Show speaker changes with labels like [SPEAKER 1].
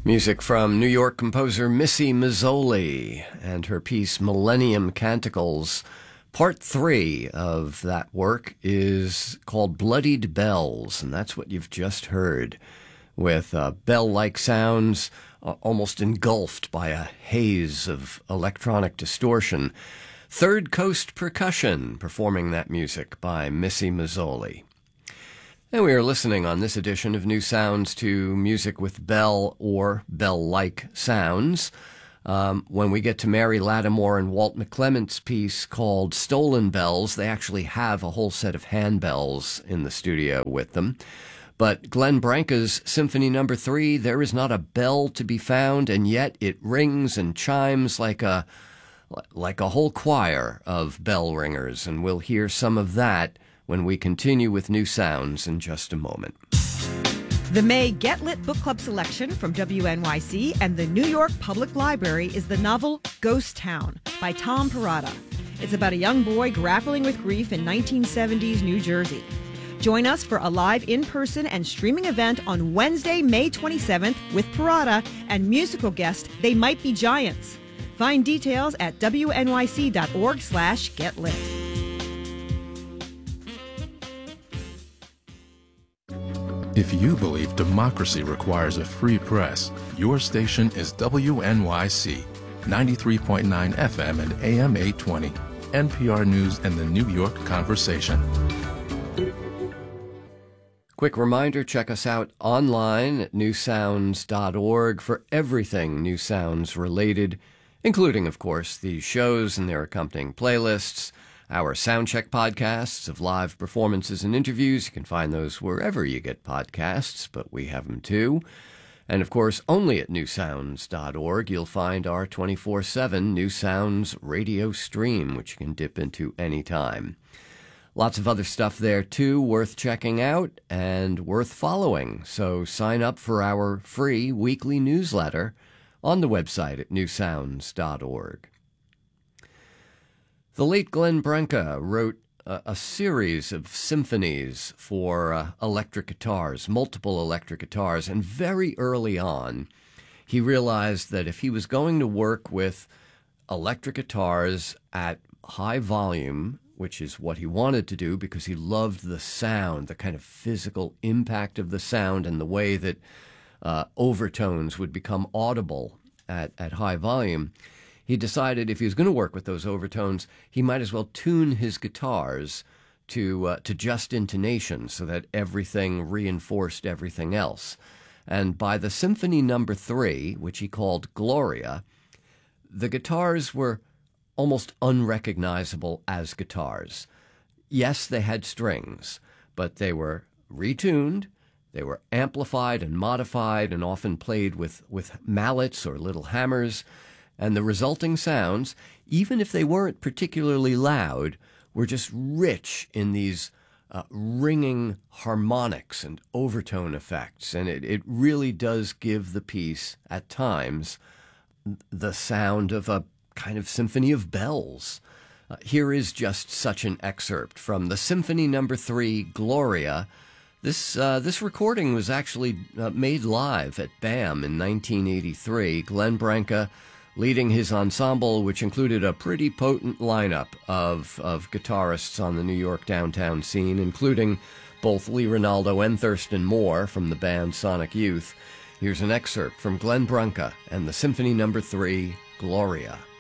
[SPEAKER 1] Music from New York composer Missy Mazzoli and her piece Millennium Canticles. Part 3 of that work is called Bloodied Bells, and that's what you've just heard, with bell-like sounds almost engulfed by a haze of electronic distortion. Third Coast Percussion performing that music by Missy Mazzoli. And we are listening on this edition of New Sounds to music with bell or bell-like sounds. When we get to Mary Lattimore and Walt McClement's piece called Stolen Bells, they actually have a whole set of handbells in the studio with them. But Glenn Branca's Symphony No. 3, there is not a bell to be found, and yet it rings and chimes like a whole choir of bell ringers, and we'll hear some of that when we continue with New Sounds in just a moment.
[SPEAKER 2] The May Get Lit Book Club selection from WNYC and the New York Public Library is the novel Ghost Town by Tom Perrotta. It's about a young boy grappling with grief in 1970s New Jersey. Join us for a live in-person and streaming event on Wednesday, May 27th with Perrotta and musical guest They Might Be Giants. Find details at wnyc.org/getlit.
[SPEAKER 3] If you believe democracy requires a free press, your station is WNYC, 93.9 FM and AM 820, NPR News and the New York Conversation.
[SPEAKER 1] Quick reminder, check us out online at newsounds.org for everything New Sounds related, including, of course, the shows and their accompanying playlists, our Soundcheck podcasts of live performances and interviews. You can find those wherever you get podcasts, but we have them too. And, of course, only at newsounds.org you'll find our 24/7 New Sounds radio stream, which you can dip into anytime. Lots of other stuff there, too, worth checking out and worth following. So sign up for our free weekly newsletter on the website at newsounds.org. The late Glenn Branca wrote a series of symphonies for electric guitars, multiple electric guitars, and very early on he realized that if he was going to work with electric guitars at high volume, which is what he wanted to do because he loved the sound, the kind of physical impact of the sound and the way that overtones would become audible at high volume, he decided if he was going to work with those overtones, he might as well tune his guitars to just intonation so that everything reinforced everything else. And by the Symphony No. 3, which he called Gloria, the guitars were almost unrecognizable as guitars. Yes, they had strings, but they were retuned, they were amplified and modified and often played with mallets or little hammers. And the resulting sounds, even if they weren't particularly loud, were just rich in these ringing harmonics and overtone effects. And it really does give the piece, at times, the sound of a kind of symphony of bells. Here is just such an excerpt from the Symphony No. 3, Gloria. This recording was actually made live at BAM in 1983. Glenn Branca leading his ensemble, which included a pretty potent lineup of guitarists on the New York downtown scene, including both Lee Ranaldo and Thurston Moore from the band Sonic Youth. Here's an excerpt from Glenn Branca and the Symphony No. 3, Gloria.